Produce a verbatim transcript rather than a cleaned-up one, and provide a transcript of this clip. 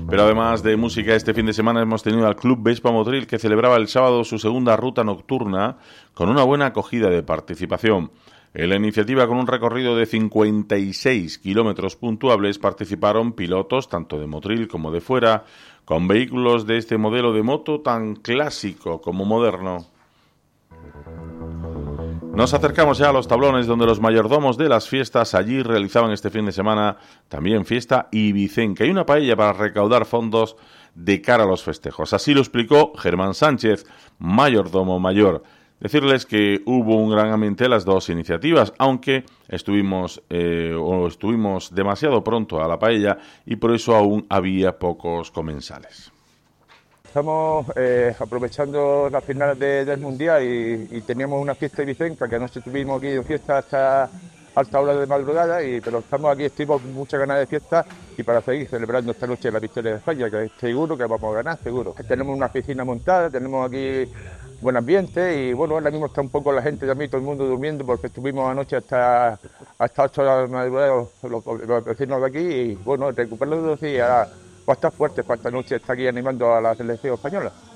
Pero además de música, este fin de semana hemos tenido al Club Vespa Motril, que celebraba el sábado su segunda ruta nocturna con una buena acogida de participación. En la iniciativa, con un recorrido de cincuenta y seis kilómetros puntuables, participaron pilotos tanto de Motril como de fuera, con vehículos de este modelo de moto tan clásico como moderno. Nos acercamos ya a los tablones donde los mayordomos de las fiestas allí realizaban este fin de semana también fiesta ibicenca y una paella para recaudar fondos de cara a los festejos. Así lo explicó Germán Sánchez, mayordomo mayor. Decirles que hubo un gran ambiente en las dos iniciativas, aunque estuvimos eh, o estuvimos demasiado pronto a la paella y por eso aún había pocos comensales. Estamos eh, aprovechando las finales de, del Mundial y, y teníamos una fiesta ibicenca, que anoche estuvimos aquí de fiesta hasta alta hora de madrugada, y, pero estamos aquí, estuvimos con muchas ganas de fiesta y para seguir celebrando esta noche la victoria de España, que seguro que vamos a ganar, seguro. Tenemos una piscina montada, tenemos aquí buen ambiente y bueno, ahora mismo está un poco la gente también, todo el mundo durmiendo porque estuvimos anoche hasta hasta ocho horas de madrugada los, los vecinos de aquí y bueno, recuperando y ahora va a estar fuerte, esta noche está aquí animando a la selección española.